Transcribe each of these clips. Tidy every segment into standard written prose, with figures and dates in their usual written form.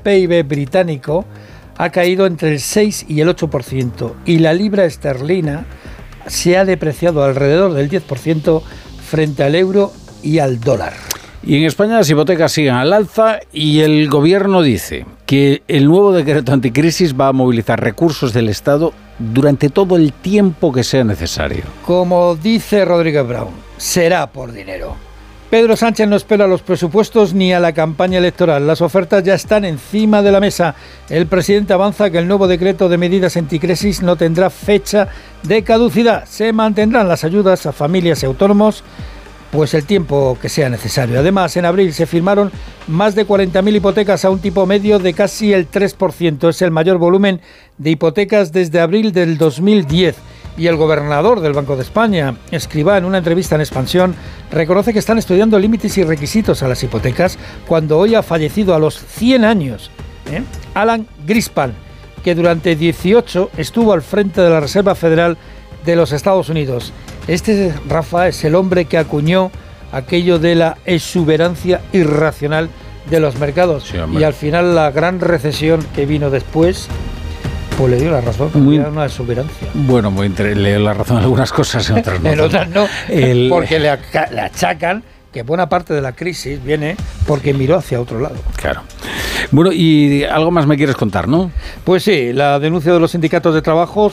PIB británico ha caído entre el 6 y el 8% y la libra esterlina se ha depreciado alrededor del 10% frente al euro y al dólar. Y en España las hipotecas siguen al alza y el gobierno dice que el nuevo decreto anticrisis va a movilizar recursos del Estado durante todo el tiempo que sea necesario. Como dice Rodríguez Brown, será por dinero. Pedro Sánchez no espera a los presupuestos ni a la campaña electoral. Las ofertas ya están encima de la mesa. El presidente avanza que el nuevo decreto de medidas anticrisis no tendrá fecha de caducidad. Se mantendrán las ayudas a familias y autónomos pues el tiempo que sea necesario. Además, en abril se firmaron más de 40.000 hipotecas a un tipo medio de casi el 3%. Es el mayor volumen de hipotecas desde abril del 2010. Y el gobernador del Banco de España, Escrivá, en una entrevista en Expansión, reconoce que están estudiando límites y requisitos a las hipotecas cuando hoy ha fallecido a los 100 años Alan Greenspan, que durante 18 estuvo al frente de la Reserva Federal de los Estados Unidos. Este, Rafa, es el hombre que acuñó aquello de la exuberancia irracional de los mercados. Sí, y al final la gran recesión que vino después pues le dio la razón, era una exuberancia. Bueno, le dio la razón en algunas cosas, en otras no. En otras no, porque le achacan que buena parte de la crisis viene porque miró hacia otro lado. Claro. Bueno, y algo más me quieres contar, ¿no? Pues sí, la denuncia de los sindicatos de trabajo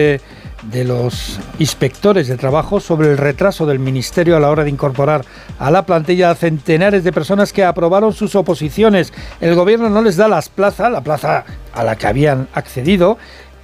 de los inspectores de trabajo sobre el retraso del Ministerio a la hora de incorporar a la plantilla a centenares de personas que aprobaron sus oposiciones. El gobierno no les da la plaza a la que habían accedido,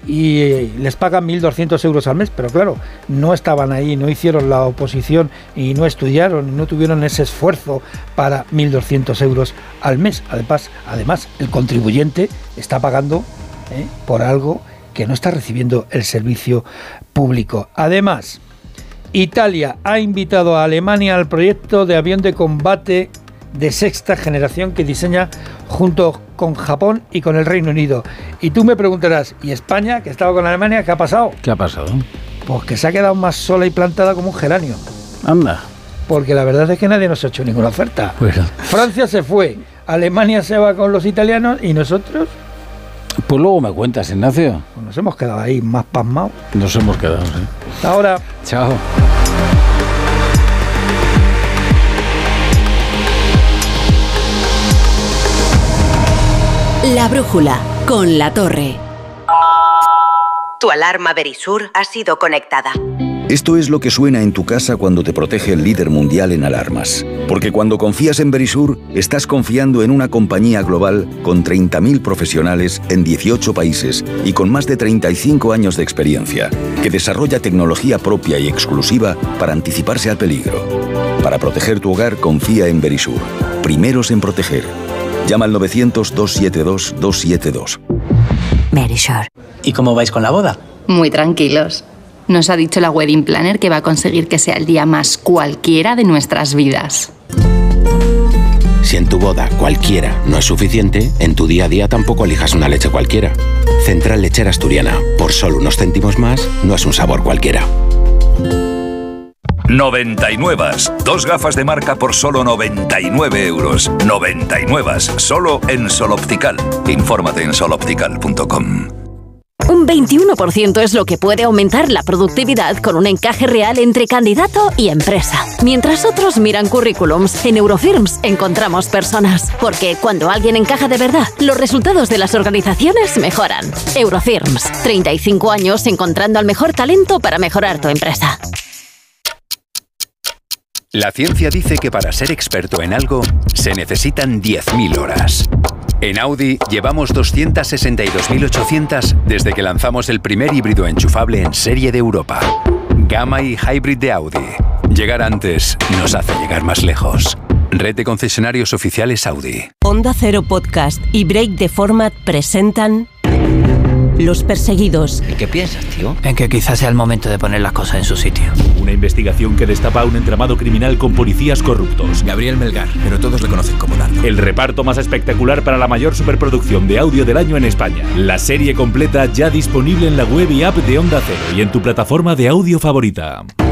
y les pagan 1.200 euros al mes, pero claro, no estaban ahí, no hicieron la oposición y no estudiaron, no tuvieron ese esfuerzo para 1.200 euros al mes. Además, el contribuyente está pagando por algo que no está recibiendo el servicio público. Además, Italia ha invitado a Alemania al proyecto de avión de combate de sexta generación que diseña junto con Japón y con el Reino Unido. Y tú me preguntarás, ¿y España, que estaba con Alemania, qué ha pasado? ¿Qué ha pasado? Pues que se ha quedado más sola y plantada como un geranio. Anda. Porque la verdad es que nadie nos ha hecho ninguna oferta. Bueno. Francia se fue, Alemania se va con los italianos, ¿y nosotros? Pues luego me cuentas, Ignacio. Pues nos hemos quedado ahí más pasmados. Nos hemos quedado, sí. Hasta ahora. Chao. La brújula, con La Torre. Tu alarma Verisur ha sido conectada. Esto es lo que suena en tu casa cuando te protege el líder mundial en alarmas. Porque cuando confías en Verisur, estás confiando en una compañía global con 30.000 profesionales en 18 países y con más de 35 años de experiencia, que desarrolla tecnología propia y exclusiva para anticiparse al peligro. Para proteger tu hogar, confía en Verisur. Primeros en proteger. Llama al 900-272-272. Verisur. ¿Y cómo vais con la boda? Muy tranquilos. Nos ha dicho la wedding planner que va a conseguir que sea el día más cualquiera de nuestras vidas. Si en tu boda cualquiera no es suficiente, en tu día a día tampoco elijas una leche cualquiera. Central Lechera Asturiana. Por solo unos céntimos más, no es un sabor cualquiera. 99. 2 gafas de marca por solo 99 euros. 99. Solo en Sol Optical. Infórmate en soloptical.com. Un 21% es lo que puede aumentar la productividad con un encaje real entre candidato y empresa. Mientras otros miran currículums, en Eurofirms encontramos personas. Porque cuando alguien encaja de verdad, los resultados de las organizaciones mejoran. Eurofirms, 35 años encontrando al mejor talento para mejorar tu empresa. La ciencia dice que para ser experto en algo se necesitan 10.000 horas. En Audi llevamos 262.800 desde que lanzamos el primer híbrido enchufable en serie de Europa. Gamma y Hybrid de Audi. Llegar antes nos hace llegar más lejos. Red de concesionarios oficiales Audi. Onda Cero Podcast y Break the Format presentan Los Perseguidos. ¿Y qué piensas, tío? En que quizás sea el momento de poner las cosas en su sitio. Una investigación que destapa un entramado criminal con policías corruptos. Gabriel Melgar, pero todos le conocen como Dardo. El reparto más espectacular para la mayor superproducción de audio del año en España. La serie completa ya disponible en la web y app de Onda Cero y en tu plataforma de audio favorita.